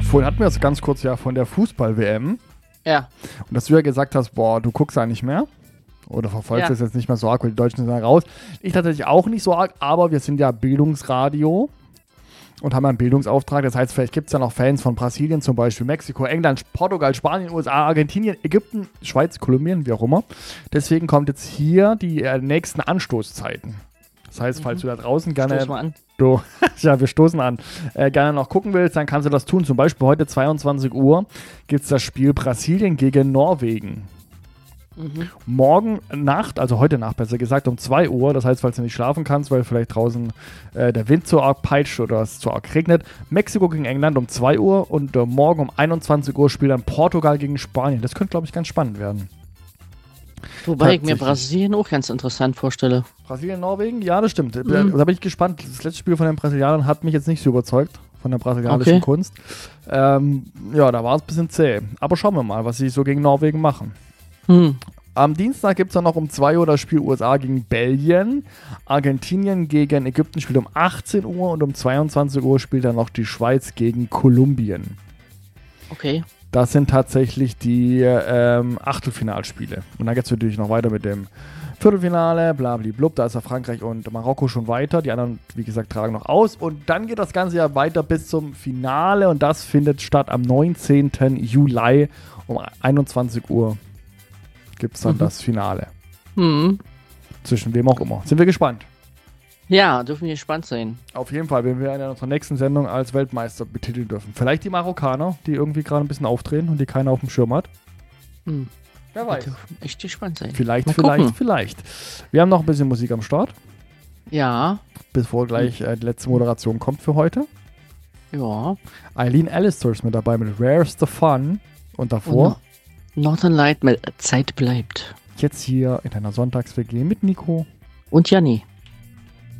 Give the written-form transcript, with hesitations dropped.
Vorhin hatten wir es ganz kurz ja von der Fußball-WM. Ja. Und dass du ja gesagt hast, boah, du guckst ja nicht mehr. Oder verfolgst es jetzt nicht mehr so arg, weil die Deutschen sind ja raus. Ich tatsächlich auch nicht so arg, aber wir sind ja Bildungsradio und haben einen Bildungsauftrag. Das heißt, vielleicht gibt es ja noch Fans von Brasilien, zum Beispiel Mexiko, England, Portugal, Spanien, USA, Argentinien, Ägypten, Schweiz, Kolumbien, wie auch immer. Deswegen kommt jetzt hier die nächsten Anstoßzeiten. Das heißt, falls du da draußen gerne... Stoß mal an. Ja, wir stoßen an. Gerne noch gucken willst, dann kannst du das tun. Zum Beispiel heute 22 Uhr gibt es das Spiel Brasilien gegen Norwegen. Morgen Nacht, also heute Nacht besser gesagt, um 2 Uhr, das heißt, falls du nicht schlafen kannst, weil vielleicht draußen der Wind zu arg peitscht oder es zu arg regnet, Mexiko gegen England um 2 Uhr und morgen um 21 Uhr spielt dann Portugal gegen Spanien. Das könnte, glaube ich, ganz spannend werden. Wobei ich mir Brasilien auch ganz interessant vorstelle. Brasilien, Norwegen? Ja, das stimmt. Da bin ich gespannt. Das letzte Spiel von den Brasilianern hat mich jetzt nicht so überzeugt, von der brasilianischen Kunst. Ja, da war es ein bisschen zäh. Aber schauen wir mal, was sie so gegen Norwegen machen. Am Dienstag gibt es dann noch um 2 Uhr das Spiel USA gegen Belgien. Argentinien gegen Ägypten spielt um 18 Uhr und um 22 Uhr spielt dann noch die Schweiz gegen Kolumbien. Okay. Das sind tatsächlich die Achtelfinalspiele. Und dann geht es natürlich noch weiter mit dem Viertelfinale, blablablub. Da ist ja Frankreich und Marokko schon weiter. Die anderen, wie gesagt, tragen noch aus. Und dann geht das Ganze ja weiter bis zum Finale. Und das findet statt am 19. Juli um 21 Uhr. Gibt es dann das Finale. Zwischen wem auch immer. Sind wir gespannt. Ja, dürfen wir gespannt sein. Auf jeden Fall, wenn wir in unserer nächsten Sendung als Weltmeister betiteln dürfen. Vielleicht die Marokkaner, die irgendwie gerade ein bisschen aufdrehen und die keiner auf dem Schirm hat. Wer weiß. Wir dürfen echt gespannt sein. Vielleicht. Wir haben noch ein bisschen Musik am Start. Ja. Bevor gleich die letzte Moderation kommt für heute. Ja. Eileen Allister ist mit dabei mit Where's the Fun? Und davor Northern Light mit Zeit bleibt. Jetzt hier in einer Sonntags-WG mit Nico und Janni.